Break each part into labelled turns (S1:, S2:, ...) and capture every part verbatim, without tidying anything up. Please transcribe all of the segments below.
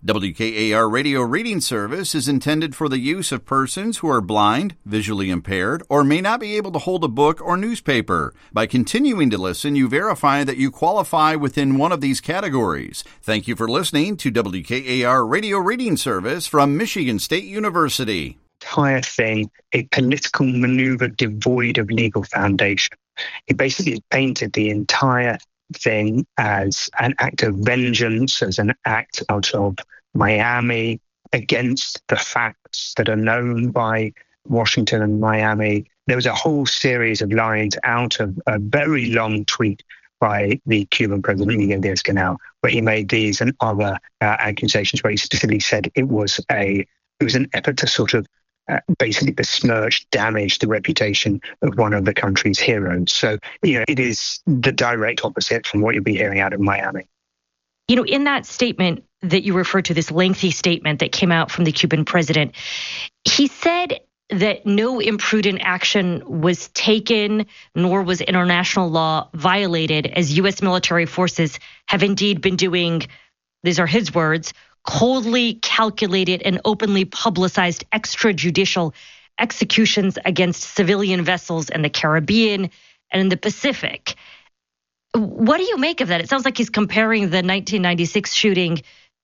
S1: W K A R Radio Reading Service is intended for the use of persons who are blind, visually impaired, or may not be able to hold a book or newspaper. By continuing to listen, you verify that you qualify within one of these categories. Thank you for listening to W K A R Radio Reading Service from Michigan State University.
S2: Entire thing, a political maneuver devoid of legal foundation. He basically painted the entire thing as an act of vengeance, as an act out of Miami against the facts that are known by Washington and Miami. There was a whole series of lines out of a very long tweet by the Cuban president, Miguel Díaz-Canel, where he made these and other uh, accusations, where he specifically said it was a it was an effort to sort of uh, basically besmirch, damage the reputation of one of the country's heroes. So, you know, it is the direct opposite from what you'll be hearing out of Miami.
S3: You know, in that statement that you referred to, this lengthy statement that came out from the Cuban president, he said that no imprudent action was taken, nor was international law violated, as U S military forces have indeed been doing, these are his words, coldly calculated and openly publicized extrajudicial executions against civilian vessels in the Caribbean and in the Pacific. What do you make of that? It sounds like he's comparing the nineteen ninety-six shooting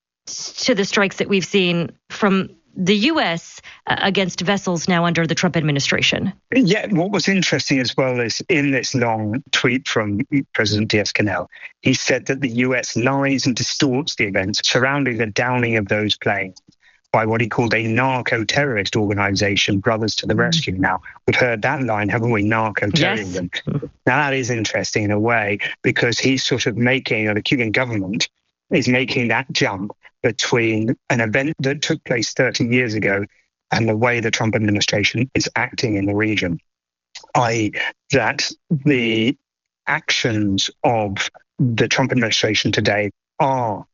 S3: to the strikes that we've seen from the U S against vessels now under the Trump administration.
S2: Yeah, what was interesting as well is in this long tweet from President Díaz-Canel, he said that the U S lies and distorts the events surrounding the downing of those planes by what he called a narco-terrorist organization, Brothers to the Rescue. Now, we've heard that line, haven't we? Narco-terrorism. Yes. Now, that is interesting in a way, because he's sort of making, or the Cuban government is making that jump between an event that took place thirty years ago and the way the Trump administration is acting in the region, that is that the actions of the Trump administration today are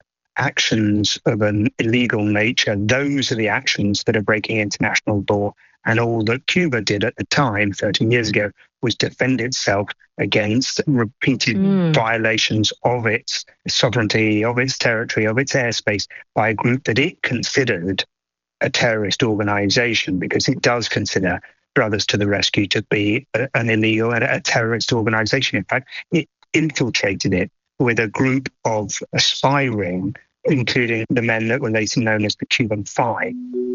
S2: actions of an illegal nature. Those are the actions that are breaking international law. And all that Cuba did at the time, thirteen years ago, was defend itself against repeated mm. violations of its sovereignty, of its territory, of its airspace by a group that it considered a terrorist organization, because it does consider Brothers to the Rescue to be a, an illegal and a terrorist organization. In fact, it infiltrated it with a group of aspiring, including the men that were later known as the Cuban Five.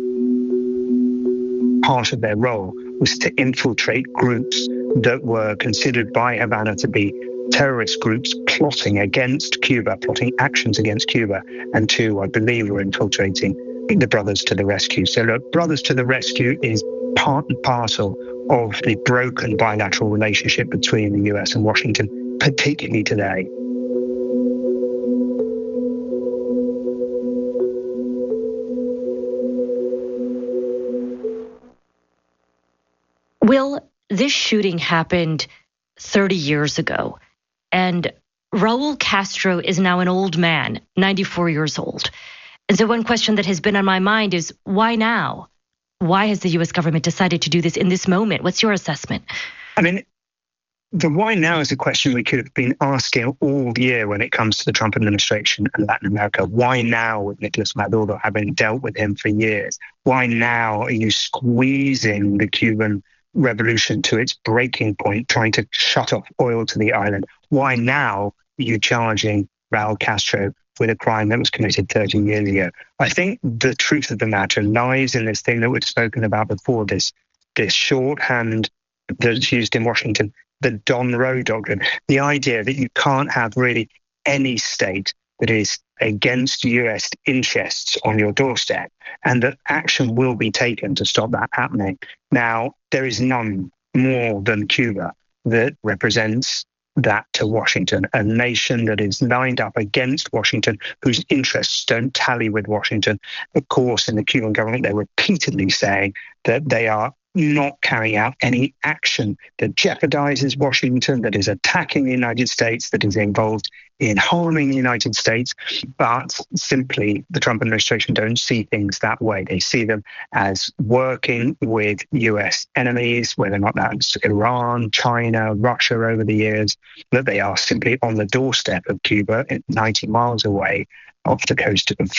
S2: Part of their role was to infiltrate groups that were considered by Havana to be terrorist groups plotting against Cuba, plotting actions against Cuba, and two, I believe, were infiltrating the Brothers to the Rescue. So look, Brothers to the Rescue is part and parcel of the broken bilateral relationship between the U S and Washington, particularly today.
S3: Will, this shooting happened thirty years ago, and Raul Castro is now an old man, ninety-four years old. And so one question that has been on my mind is, why now? Why has the U S government decided to do this in this moment? What's your assessment?
S2: I mean, the why now is a question we could have been asking all year when it comes to the Trump administration and Latin America. Why now with Nicolas Maduro, having dealt with him for years? Why now are you squeezing the Cuban revolution to its breaking point, trying to shut off oil to the island? Why now are you charging Raul Castro with a crime that was committed thirty years ago? I think the truth of the matter lies in this thing that we've spoken about before, this, this shorthand that's used in Washington, the Don Roe doctrine, the idea that you can't have really any state that is against U S interests on your doorstep, and that action will be taken to stop that happening. Now, there is none more than Cuba that represents that to Washington, a nation that is lined up against Washington, whose interests don't tally with Washington. Of course, in the Cuban government, they're repeatedly saying that they are not carrying out any action that jeopardizes Washington, that is attacking the United States, that is involved in harming the United States. But simply, the Trump administration don't see things that way. They see them as working with U S enemies, whether or not that's Iran, China, Russia over the years, that they are simply on the doorstep of Cuba, ninety miles away, off the coast of